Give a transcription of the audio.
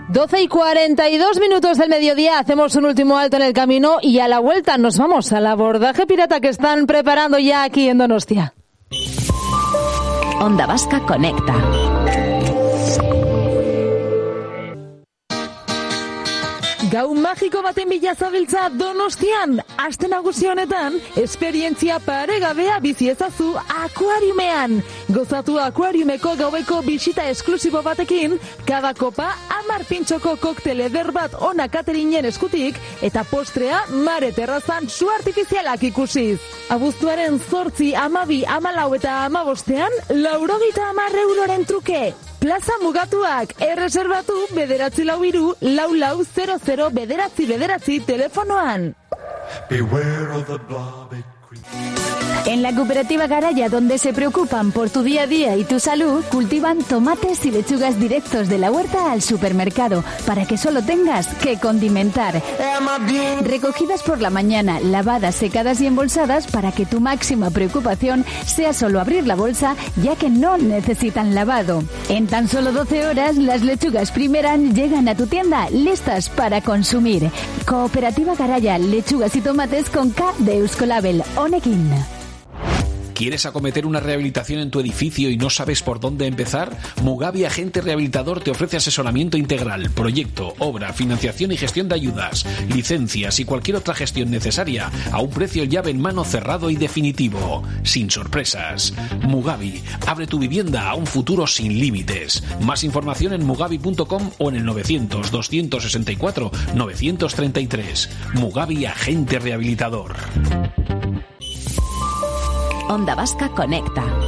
12:42 del mediodía, hacemos un último alto en el camino y a la vuelta nos vamos al abordaje pirata que están preparando ya aquí en Donostia. Onda Vasca Conecta. Gau magiko baten bila zabiltza Donostian. Aste nagusi honetan, esperientzia paregabea bizi ezazu akuariumean. Gozatu akuariumeko gaueko bisita esklusibo batekin, cada kopa 10 pintxoko koktel eder bat ona cateringen eskutik, eta postrea mare terrazan su artifizialak ikusiz. Abuztuaren 8, 12, 14 eta 15ean, 90 euroren truke. Plaza mugatuak, erreserbatu 943 telefonoan. En la cooperativa Garaya, donde se preocupan por tu día a día y tu salud, cultivan tomates y lechugas directos de la huerta al supermercado, para que solo tengas que condimentar. Recogidas por la mañana, lavadas, secadas y embolsadas, para que tu máxima preocupación sea solo abrir la bolsa, ya que no necesitan lavado. En tan solo 12 horas, las lechugas Primeran llegan a tu tienda listas para consumir. Cooperativa Garaya, lechugas y tomates con K de Euskolabel. Honekin. ¿Quieres acometer una rehabilitación en tu edificio y no sabes por dónde empezar? Mugavi Agente Rehabilitador te ofrece asesoramiento integral, proyecto, obra, financiación y gestión de ayudas, licencias y cualquier otra gestión necesaria a un precio llave en mano cerrado y definitivo, sin sorpresas. Mugavi, abre tu vivienda a un futuro sin límites. Más información en mugavi.com o en el 900 264 933. Mugavi Agente Rehabilitador. Onda Vasca Conecta.